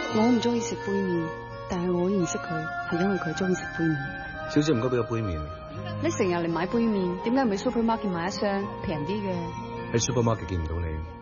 我唔中意食杯麵，但係我認識佢係因為佢中意食杯麵。 小姐唔該俾個杯麵。 你成日嚟買杯麵，點解唔去 supermarket 買一箱平啲嘅？ 喺 supermarket 見唔到你。